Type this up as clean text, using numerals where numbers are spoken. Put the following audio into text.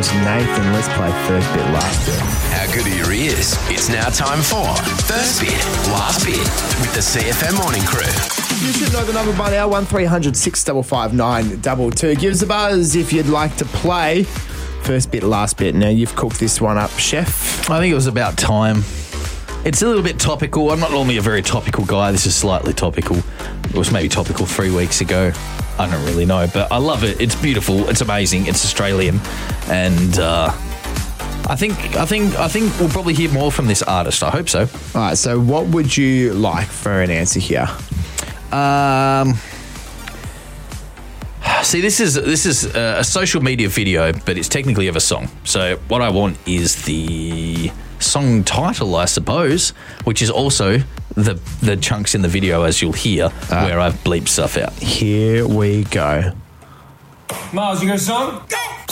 Nathan. Let's play first bit, last bit. How good are your ears? It's now time for First Bit, Last Bit with the CFM Morning Crew. You should know the number by now, 1300 655 922. Give us a buzz if you'd like to play first bit, last bit. Now, you've cooked this one up, Chef. I think it was about time. It's a little bit topical. I'm not normally a very topical guy. This is slightly topical. It was maybe topical 3 weeks ago. I don't really know, but I love it. It's beautiful. It's amazing. It's Australian, and I think we'll probably hear more from this artist. I hope so. All right, so what would you like for an answer here? See, this is a social media video, but it's technically of a song. So what I want is the song title, I suppose, which is also the chunks in the video, as you'll hear, where I've bleeped stuff out. Here we go. Miles, you got a song? Go!